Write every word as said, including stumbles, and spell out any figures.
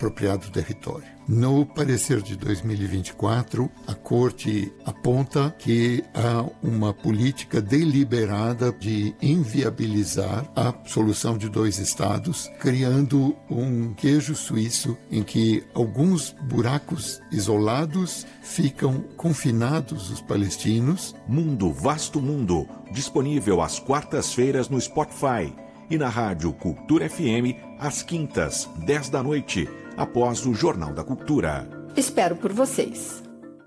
apropriado território. No parecer de dois mil e vinte e quatro, a Corte aponta que há uma política deliberada de inviabilizar a solução de dois estados, criando um queijo suíço em que alguns buracos isolados ficam confinados os palestinos. Mundo, Vasto Mundo, disponível às quartas-feiras no Spotify e na Rádio Cultura F M às quintas, dez da noite, após o Jornal da Cultura. Espero por vocês.